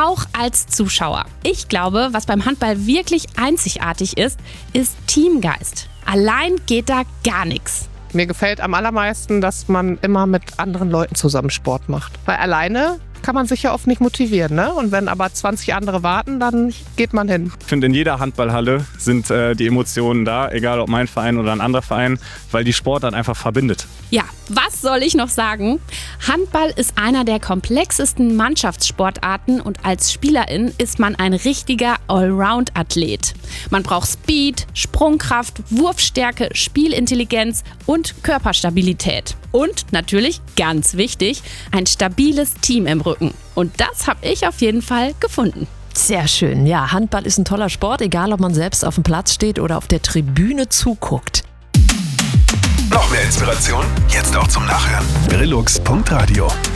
auch als Zuschauer. Ich glaube, was beim Handball wirklich einzigartig ist Teamgeist. Allein geht da gar nichts. Mir gefällt am allermeisten, dass man immer mit anderen Leuten zusammen Sport macht. Weil alleine kann man sich ja oft nicht motivieren, ne? Und wenn aber 20 andere warten, dann geht man hin. Ich finde, in jeder Handballhalle sind die Emotionen da, egal ob mein Verein oder ein anderer Verein, weil die Sportart einfach verbindet. Ja, was soll ich noch sagen? Handball ist einer der komplexesten Mannschaftssportarten und als Spielerin ist man ein richtiger Allround-Athlet. Man braucht Speed, Sprungkraft, Wurfstärke, Spielintelligenz und Körperstabilität. Und natürlich, ganz wichtig, ein stabiles Team im Rücken. Und das habe ich auf jeden Fall gefunden. Sehr schön. Ja, Handball ist ein toller Sport, egal ob man selbst auf dem Platz steht oder auf der Tribüne zuguckt. Noch mehr Inspiration? Jetzt auch zum Nachhören. Brillux.radio